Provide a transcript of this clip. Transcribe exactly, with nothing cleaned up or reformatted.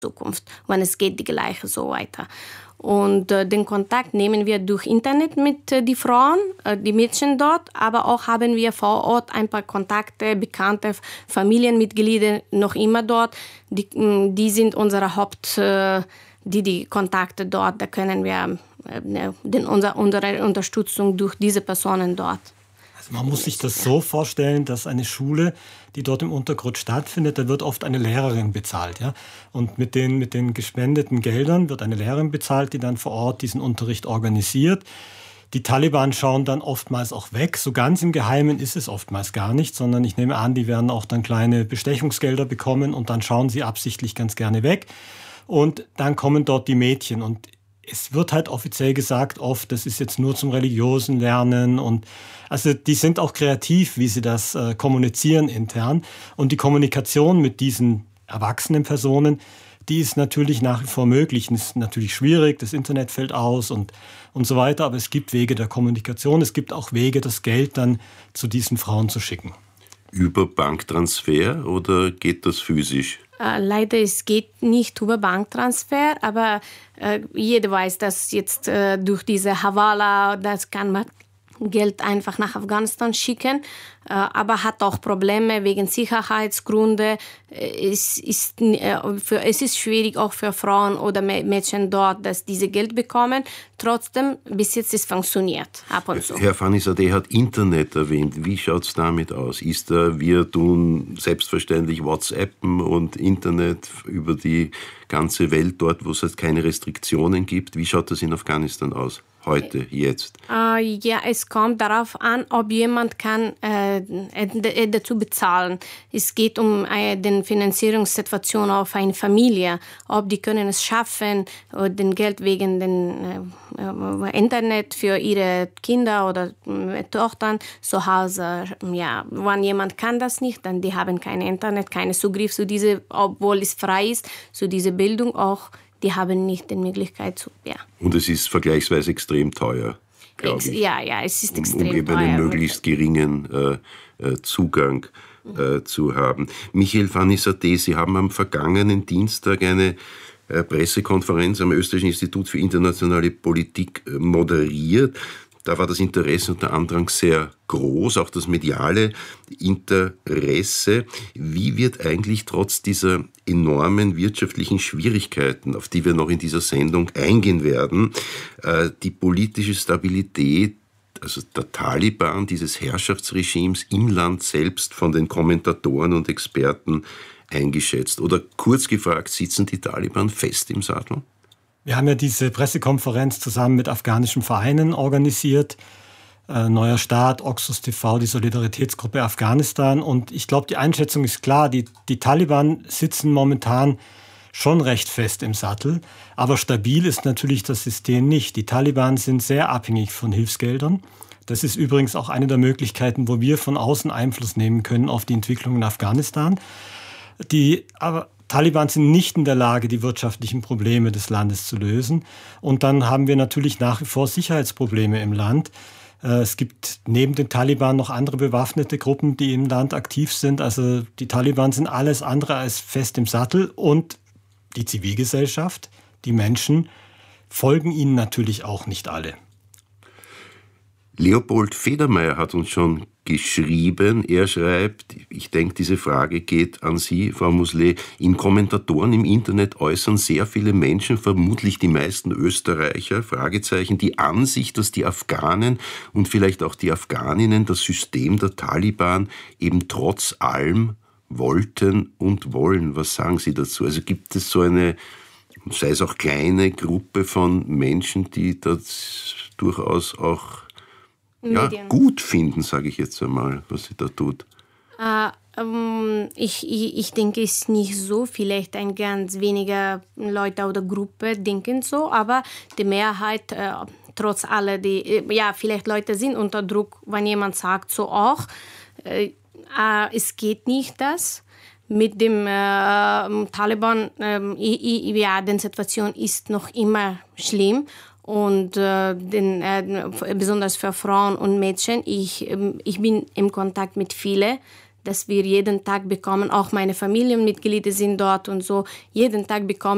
Zukunft, wenn es geht, die gleiche so weiter. Und äh, den Kontakt nehmen wir durch Internet mit äh, den Frauen, äh, die Mädchen dort, aber auch haben wir vor Ort ein paar Kontakte, bekannte Familienmitglieder noch immer dort. Die, die sind unsere Haupt, äh, die, die Kontakte dort, da können wir äh, den, unser, unsere Unterstützung durch diese Personen dort. Also man muss sich das so vorstellen, dass eine Schule, die dort im Untergrund stattfindet, da wird oft eine Lehrerin bezahlt. Ja? Und mit den, mit den gespendeten Geldern wird eine Lehrerin bezahlt, die dann vor Ort diesen Unterricht organisiert. Die Taliban schauen dann oftmals auch weg. So ganz im Geheimen ist es oftmals gar nicht, sondern ich nehme an, die werden auch dann kleine Bestechungsgelder bekommen und dann schauen sie absichtlich ganz gerne weg. Und dann kommen dort die Mädchen und es wird halt offiziell gesagt oft, das ist jetzt nur zum religiösen Lernen und also die sind auch kreativ, wie sie das äh, kommunizieren intern. Und die Kommunikation mit diesen erwachsenen Personen, die ist natürlich nach wie vor möglich. Es ist natürlich schwierig, das Internet fällt aus und, und so weiter, aber es gibt Wege der Kommunikation, es gibt auch Wege, das Geld dann zu diesen Frauen zu schicken. Über Banktransfer oder geht das physisch? Äh, leider, es geht nicht über Banktransfer, aber äh, jeder weiß, dass jetzt äh, durch diese Hawala, das kann man Geld einfach nach Afghanistan schicken, äh, aber hat auch Probleme wegen Sicherheitsgründe. Es ist, äh, für, es ist schwierig auch für Frauen oder Mädchen dort, dass diese Geld bekommen. Trotzdem, bis jetzt ist es funktioniert, ab und zu. Herr Fanizadeh hat Internet erwähnt. Wie schaut es damit aus? Ist da, wir tun selbstverständlich WhatsAppen und Internet über die ganze Welt dort, wo es halt keine Restriktionen gibt. Wie schaut das in Afghanistan aus? Heute, jetzt? Äh, ja, es kommt darauf an, ob jemand kann äh, dazu bezahlen. Es geht um äh, die Finanzierungssituation auf eine Familie. Ob die können es schaffen, äh, den Geld wegen dem äh, Internet für ihre Kinder oder äh, Tochter zu Hause. Ja, wenn jemand kann das nicht, dann die haben kein Internet, keinen Zugriff zu diese, obwohl es frei ist, zu dieser Bildung auch. Die haben nicht die Möglichkeit zu, ja. Und es ist vergleichsweise extrem teuer, glaube ich. Ja, ja, es ist extrem teuer. Um eben einen möglichst geringen äh, äh, Zugang äh, zu haben. Michael Fanizadeh, Sie haben am vergangenen Dienstag eine äh, Pressekonferenz am Österreichischen Institut für internationale Politik äh, moderiert. Da war das Interesse und der Andrang sehr groß, auch das mediale Interesse. Wie wird eigentlich trotz dieser enormen wirtschaftlichen Schwierigkeiten, auf die wir noch in dieser Sendung eingehen werden, die politische Stabilität, also der Taliban, dieses Herrschaftsregimes im Land selbst von den Kommentatoren und Experten eingeschätzt? Oder kurz gefragt, sitzen die Taliban fest im Sattel? Wir haben ja diese Pressekonferenz zusammen mit afghanischen Vereinen organisiert. Äh, Neuer Staat, Oxus T V, die Solidaritätsgruppe Afghanistan. Und ich glaube, die Einschätzung ist klar, die, die Taliban sitzen momentan schon recht fest im Sattel. Aber stabil ist natürlich das System nicht. Die Taliban sind sehr abhängig von Hilfsgeldern. Das ist übrigens auch eine der Möglichkeiten, wo wir von außen Einfluss nehmen können auf die Entwicklung in Afghanistan. Die aber Taliban sind nicht in der Lage, die wirtschaftlichen Probleme des Landes zu lösen. Und dann haben wir natürlich nach wie vor Sicherheitsprobleme im Land. Es gibt neben den Taliban noch andere bewaffnete Gruppen, die im Land aktiv sind. Also die Taliban sind alles andere als fest im Sattel. Und die Zivilgesellschaft, die Menschen, folgen ihnen natürlich auch nicht alle. Leopold Federmeier hat uns schon geschrieben. Er schreibt, ich denke, diese Frage geht an Sie, Frau Mousselet. In Kommentatoren im Internet äußern sehr viele Menschen, vermutlich die meisten Österreicher, Fragezeichen, die Ansicht, dass die Afghanen und vielleicht auch die Afghaninnen das System der Taliban eben trotz allem wollten und wollen. Was sagen Sie dazu? Also gibt es so eine, sei es auch kleine Gruppe von Menschen, die das durchaus auch ja, gut finden, sage ich jetzt einmal, was sie da tut? Äh, ähm, ich, ich, ich denke, es ist nicht so, vielleicht ein ganz weniger Leute oder Gruppe denken so, aber die Mehrheit, äh, trotz aller, die, äh, ja, vielleicht Leute sind unter Druck, wenn jemand sagt so auch, äh, äh, es geht nicht das. Mit dem äh, Taliban, äh, ja, die Situation ist noch immer schlimm. Und äh, den, äh, besonders für Frauen und Mädchen, ich, äh, ich bin im Kontakt mit vielen, dass wir jeden Tag bekommen, auch meine Familienmitglieder sind dort und so, jeden Tag bekommen